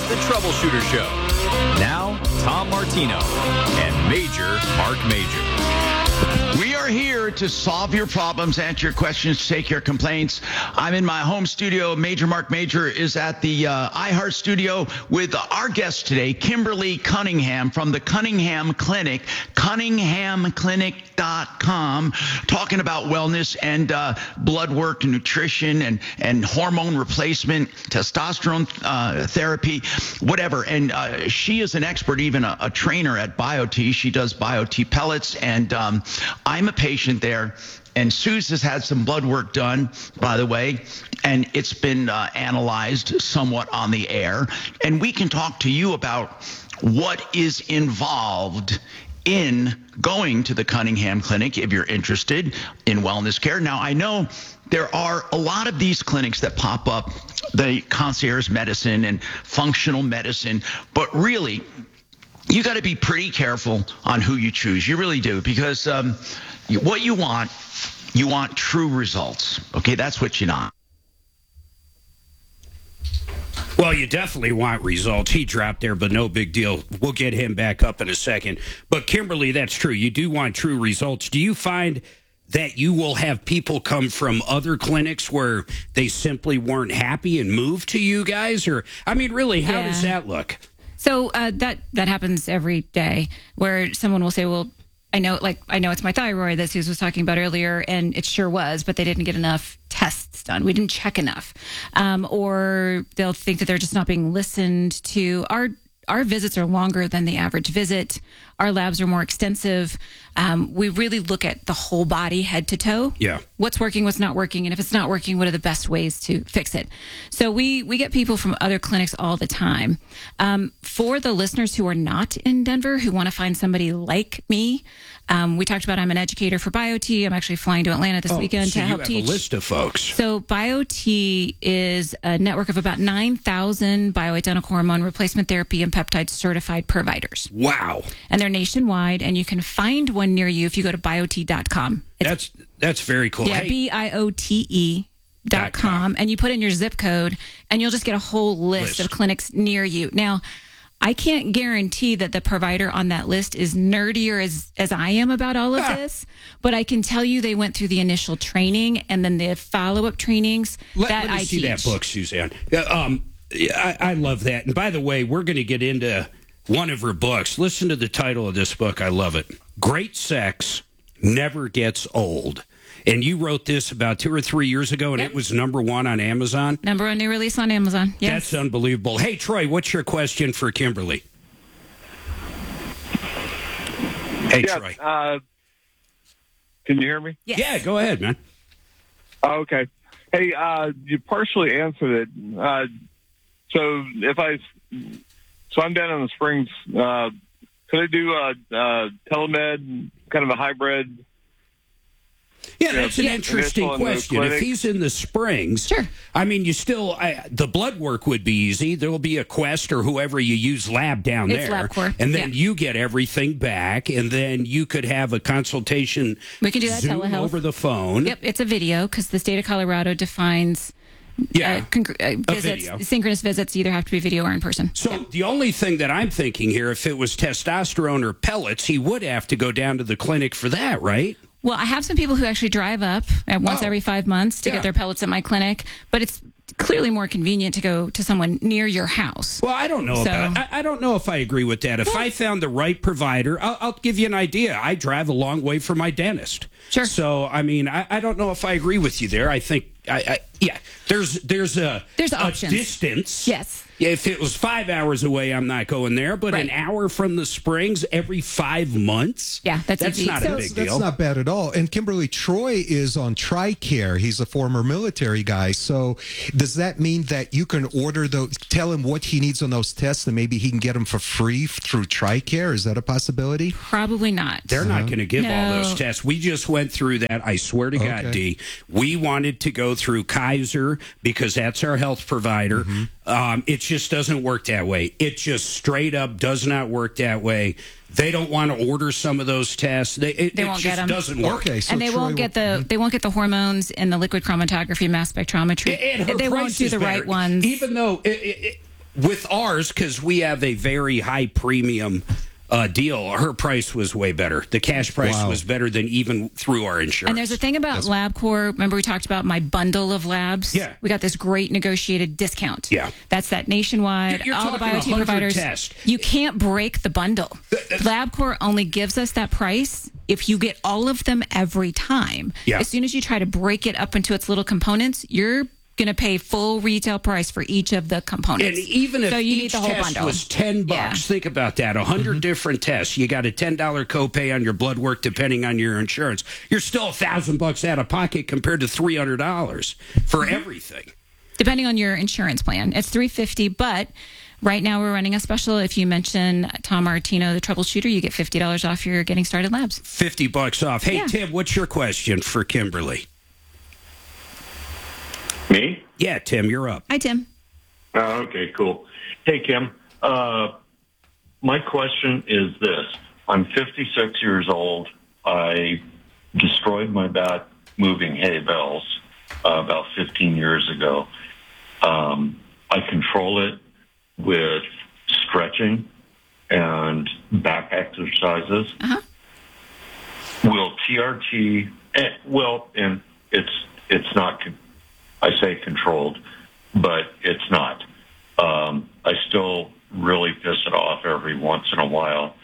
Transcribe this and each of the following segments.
The Troubleshooter Show. Now, Tom Martino and Major Mark Major. We are here to solve your problems, answer your questions, take your complaints. I'm in my home studio. Major Mark Major is at the iHeart studio with our guest today, Kimberly Cunningham from the Cunningham Clinic, CunninghamClinic.com, talking about wellness and blood work, nutrition, and hormone replacement, testosterone therapy, whatever. And she is an expert, even a trainer at BioT. She does BioT pellets, and I'm a patient there, and Suze has had some blood work done, by the way, and it's been analyzed somewhat on the air. And we can talk to you about what is involved in going to the Cunningham Clinic if you're interested in wellness care. Now, I know there are a lot of these clinics that pop up, the concierge medicine and functional medicine, but really, you got to be pretty careful on who you choose. You really do, because what you want true results. Okay, that's what you want. Well, you definitely want results. He dropped there, but no big deal. We'll get him back up in a second. But Kimberly, that's true. You do want true results. Do you find that you will have people come from other clinics where they simply weren't happy and moved to you guys? Or, I mean, really, how does that look? So that happens every day, where someone will say, well, I know it's my thyroid that Suze was talking about earlier, and it sure was, but they didn't get enough tests done. We didn't check enough. Or they'll think that they're just not being listened to. Our visits are longer than the average visit. Our labs are more extensive. We really look at the whole body, head to toe. Yeah. What's working, what's not working, and if it's not working, what are the best ways to fix it? So we get people from other clinics all the time. For the listeners who are not in Denver, who want to find somebody like me, we talked about I'm an educator for BioT. I'm actually flying to Atlanta this weekend to help teach. A list of folks. So BioT is a network of about 9,000 bioidentical hormone replacement therapy and peptide certified providers. Wow. And they're nationwide, and you can find one near you if you go to biot.com. That's very cool. Yeah, BIOTE.com, and you put in your zip code, and you'll just get a whole list of clinics near you. Now, I can't guarantee that the provider on that list is nerdier as I am about all of this, but I can tell you they went through the initial training and then the follow-up trainings Let me see that book, Suzanne. I love that. And by the way, we're going to get into one of her books. Listen to the title of this book. I love it. Great Sex Never Gets Old. And you wrote this about 2 or 3 years ago, and it was #1 on Amazon. #1 new release on Amazon. Yes. That's unbelievable. Hey, Troy, what's your question for Kimberly? Hey, Troy. Can you hear me? Yes. Yeah, go ahead, man. Okay. Hey, you partially answered it. So I'm down in the Springs. Could I do telemed, kind of a hybrid? Yeah, that's an interesting question. If he's in the Springs, sure. I mean, you still, the blood work would be easy. There will be a Quest or whoever you use lab down there. LabCorp. And then you get everything back, and then you could have a consultation. We can do that Zoom telehealth over the phone. Yep, it's a video because the state of Colorado defines visits, synchronous visits either have to be video or in person. So the only thing that I'm thinking here, if it was testosterone or pellets, he would have to go down to the clinic for that, right? Well, I have some people who actually drive up once every 5 months to get their pellets at my clinic, but it's clearly more convenient to go to someone near your house. Well, I don't know I don't know if I agree with that. If I found the right provider, I'll give you an idea. I drive a long way from my dentist. Sure. So, I mean, I don't know if I agree with you there. I think, there's a distance. Yes. If it was 5 hours away, I'm not going there. But an hour from the Springs every 5 months? Yeah, that's easy. Not a big deal. That's not bad at all. And Kimberly, Troy is on TRICARE. He's a former military guy. So does that mean that you can tell him what he needs on those tests and maybe he can get them for free through TRICARE? Is that a possibility? Probably not. They're not going to give all those tests. We just went through that. I swear to God, D. We wanted to go through Kaiser because that's our health provider. Mm-hmm. It just doesn't work that way. It just straight up does not work that way. They don't want to order some of those tests. It won't get them. Doesn't work. Okay, so and they won't get the hormones in the liquid chromatography, mass spectrometry. And they won't do the right ones. Even though with ours, because we have a very high premium deal, her price was way better. The cash price was better than even through our insurance. And there's a thing about LabCorp. Remember we talked about my bundle of labs? Yeah. We got this great negotiated discount. Yeah. That's that nationwide, You're all the talking BioT 100 providers. tests. You can't break the bundle. LabCorp only gives us that price if you get all of them every time. Yeah. As soon as you try to break it up into its little components, you're going to pay full retail price for each of the components. And even if so you need each the whole test bundle. was $10, Yeah. think about that. 100 different tests. You got a $10 copay on your blood work, depending on your insurance. You're still $1,000 out of pocket compared to $300 for everything. Depending on your insurance plan. It's $350, but right now we're running a special. If you mention Tom Martino, the troubleshooter, you get $50 off your Getting Started Labs. $50 off. Hey, Yeah. Tim, what's your question for Kimberly? Me? Yeah, Tim, you're up. Hi, Tim. Okay, cool. Hey, Kim. My question is this. I'm 56 years old. I destroyed my back moving hay bales about 15 years ago. I control it with stretching and back exercises. Uh-huh. Will TRT, and it's not, I say controlled, but it's not. I still really piss it off every once in a while.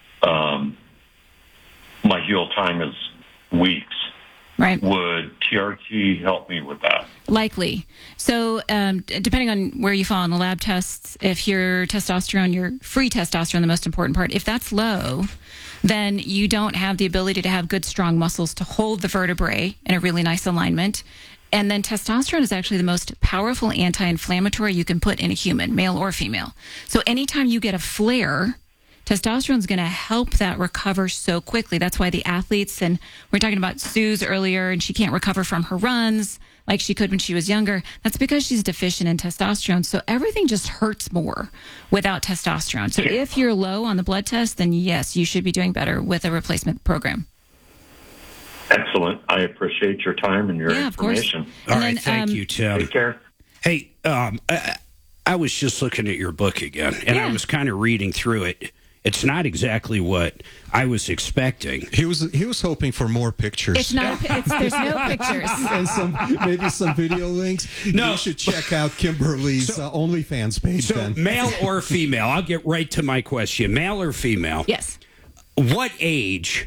My heal time is weeks. Right. Would TRT help me with that? Likely. So, depending on where you fall on the lab tests, if your testosterone, your free testosterone, the most important part, if that's low, then you don't have the ability to have good, strong muscles to hold the vertebrae in a really nice alignment. And then testosterone is actually the most powerful anti-inflammatory you can put in a human, male or female. So anytime you get a flare, testosterone is going to help that recover so quickly. That's why the athletes, and we're talking about Sue's earlier, and she can't recover from her runs like she could when she was younger. That's because she's deficient in testosterone. So everything just hurts more without testosterone. So if you're low on the blood test, then yes, you should be doing better with a replacement program. Excellent. I appreciate your time and your information. Of course. All And right, then, thank you, Tim. Take care. Hey, I was just looking at your book again, and I was kind of reading through it. It's not exactly what I was expecting. He was hoping for more pictures. It's not. There's no pictures. And maybe some video links. No. You should check out Kimberly's OnlyFans page So, then. male or female? I'll get right to my question. Male or female? Yes. What age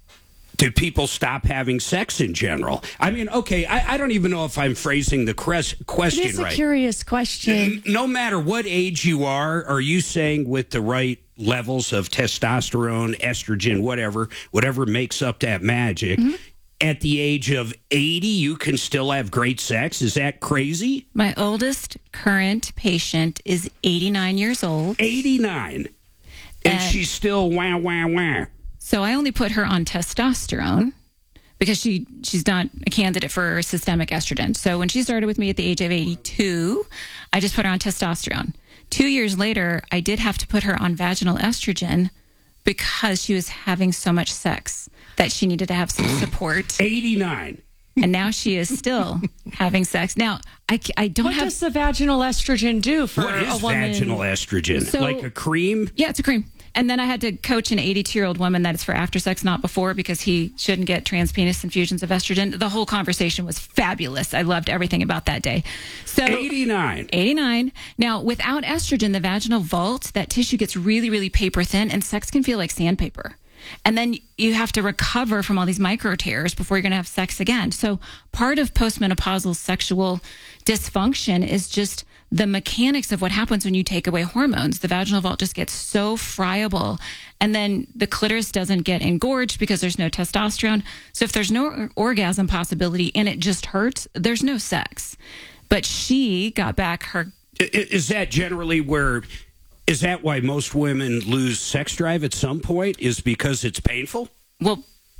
do people stop having sex in general? I mean, okay, I don't even know if I'm phrasing the question It is a right. curious question. No matter what age you are you saying with the right levels of testosterone, estrogen, whatever makes up that magic, at the age of 80, you can still have great sex? Is that crazy? My oldest current patient is 89 years old. 89. And she's still wah, wah, wah. So I only put her on testosterone because she's not a candidate for systemic estrogen. So when she started with me at the age of 82, I just put her on testosterone. 2 years later, I did have to put her on vaginal estrogen because she was having so much sex that she needed to have some support. 89. And now she is still having sex. Now, I don't What have... does the vaginal estrogen do for What a is woman? vaginal estrogen? So- Like a cream? Yeah, it's a cream. And then I had to coach an 82-year-old woman that it's for after sex, not before, because he shouldn't get transpenis infusions of estrogen. The whole conversation was fabulous. I loved everything about that day. So 89. 89. Now, without estrogen, the vaginal vault, that tissue gets really, really paper thin, and sex can feel like sandpaper. And then you have to recover from all these micro tears before you're going to have sex again. So part of postmenopausal sexual dysfunction is just the mechanics of what happens when you take away hormones. The vaginal vault just gets so friable, and then the clitoris doesn't get engorged because there's no testosterone. So if there's no orgasm possibility and it just hurts, there's no sex. But she got back her... Is that generally where... Is that why most women lose sex drive at some point? Is because it's painful? Well,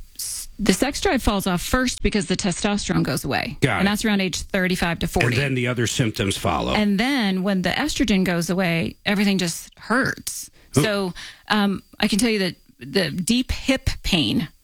the sex drive falls off first because the testosterone goes away. Got it. And that's around age 35 to 40. And then the other symptoms follow. And then when the estrogen goes away, everything just hurts. So I can tell you that the deep hip pain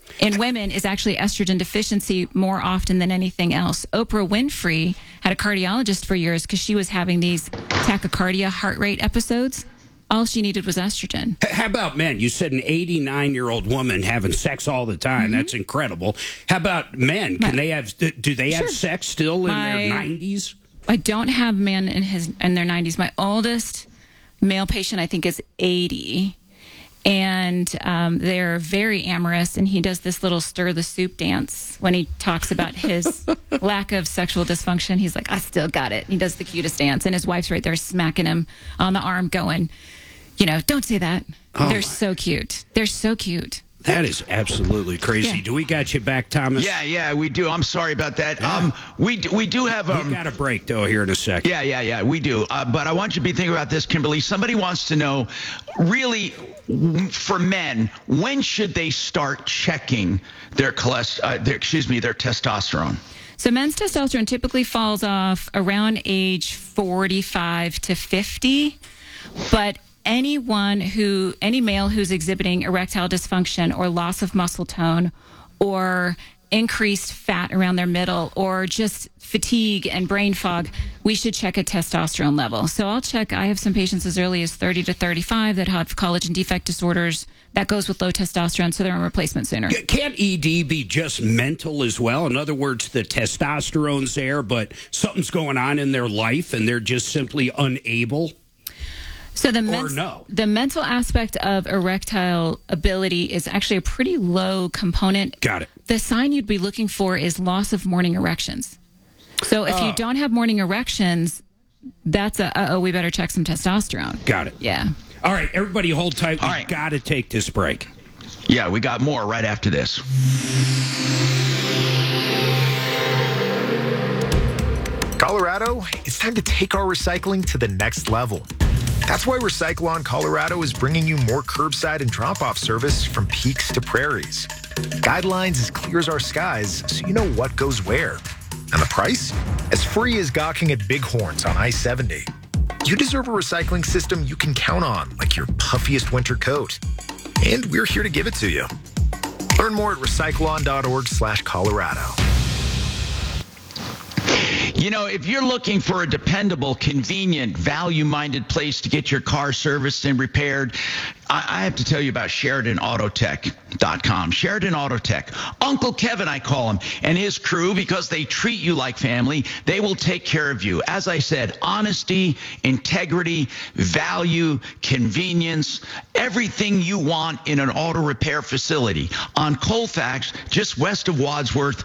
in women is actually estrogen deficiency more often than anything else. Oprah Winfrey had a cardiologist for years because she was having these tachycardia heart rate episodes. All she needed was estrogen. How about men? You said an 89-year-old woman having sex all the time. Mm-hmm. That's incredible. How about men? Do they have sex still in their 90s? I don't have men in their 90s. My oldest male patient, I think, is 80. And they're very amorous, and he does this little stir the soup dance when he talks about his lack of sexual dysfunction. He's like, I still got it. He does the cutest dance, and his wife's right there smacking him on the arm going, don't say that. They're so cute. They're so cute. That is absolutely crazy. Yeah. Do we got you back, Thomas? Yeah, we do. I'm sorry about that. We do have. We got a break though here in a second. Yeah, we do. But I want you to be thinking about this, Kimberly. Somebody wants to know, really, for men, when should they start checking their testosterone? So men's testosterone typically falls off around age 45 to 50, but any male who's exhibiting erectile dysfunction or loss of muscle tone or increased fat around their middle or just fatigue and brain fog, we should check a testosterone level. So I'll check. I have some patients as early as 30 to 35 that have collagen defect disorders. That goes with low testosterone, so they're on replacement sooner. Can't ED be just mental as well? In other words, the testosterone's there, but something's going on in their life and they're just simply unable? So the mental aspect of erectile ability is actually a pretty low component. Got it. The sign you'd be looking for is loss of morning erections. So if you don't have morning erections, that's we better check some testosterone. Got it. Yeah. All right, everybody hold tight. We've got to take this break. Yeah, we got more right after this. Colorado, it's time to take our recycling to the next level. That's why Recyclon Colorado is bringing you more curbside and drop-off service from peaks to prairies. Guidelines as clear as our skies, so you know what goes where. And the price? As free as gawking at Bighorns on I-70. You deserve a recycling system you can count on, like your puffiest winter coat. And we're here to give it to you. Learn more at recyclon.org/Colorado. If you're looking for a dependable, convenient, value-minded place to get your car serviced and repaired, I have to tell you about SheridanAutotech.com. Sheridan Autotech. Uncle Kevin, I call him, and his crew, because they treat you like family, they will take care of you. As I said, honesty, integrity, value, convenience, everything you want in an auto repair facility. On Colfax, just west of Wadsworth,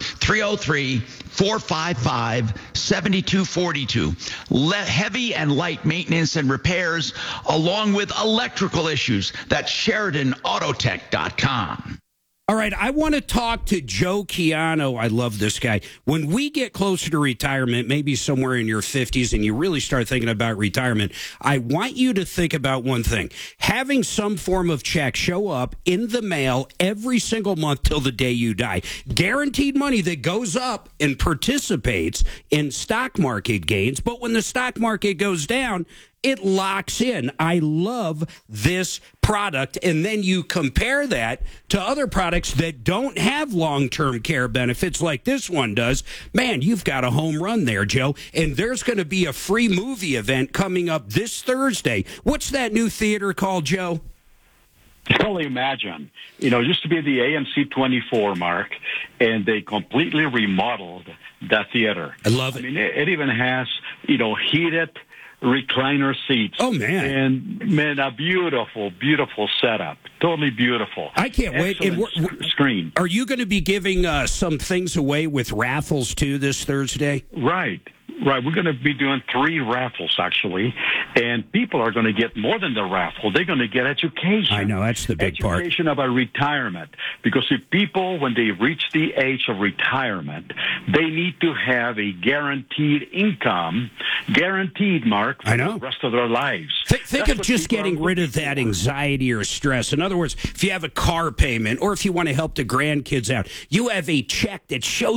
303-455-7242. Heavy and light maintenance and repairs, along with electrical issues. That's SheridanAutotech.com. All right, I want to talk to Joe Chiano. I love this guy. When we get closer to retirement, maybe somewhere in your 50s, and you really start thinking about retirement, I want you to think about one thing. Having some form of check show up in the mail every single month till the day you die. Guaranteed money that goes up and participates in stock market gains. But when the stock market goes down, it locks in. I love this product. And then you compare that to other products that don't have long-term care benefits like this one does. Man, you've got a home run there, Joe. And there's going to be a free movie event coming up this Thursday. What's that new theater called, Joe? It's called Imagine. It used to be the AMC 24, Mark, and they completely remodeled that theater. I love it. It even has, heated recliner seats. Oh, man. And, a beautiful, beautiful setup. Totally beautiful. I can't wait. And screen. Are you going to be giving some things away with raffles, too, this Thursday? Right. We're going to be doing 3 raffles, actually, and people are going to get more than the raffle. They're going to get education. I know, that's the big part. Education about retirement. Because if people, when they reach the age of retirement, they need to have a guaranteed income, Mark, for the rest of their lives. Think of just getting rid of that anxiety or stress. In other words, if you have a car payment or if you want to help the grandkids out, you have a check that shows